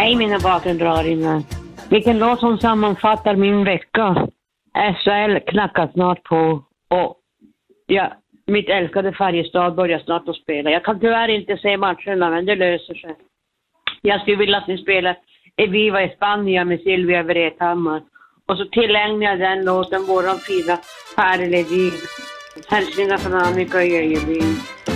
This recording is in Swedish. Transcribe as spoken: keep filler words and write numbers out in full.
Hej mina vakendraringar. Vilken låt som sammanfattar min vecka. S H L knackar snart på och ja, mitt älskade Färjestad börjar snart att spela. Jag kan tyvärr inte se matcherna, men det löser sig. Jag skulle vilja att ni spelar Eviva i Spanien med Silvia Vrethammar. Och så tillägnar jag den låten våran fina Pär Ledin. Hälsningar från Annika Jöjebyn.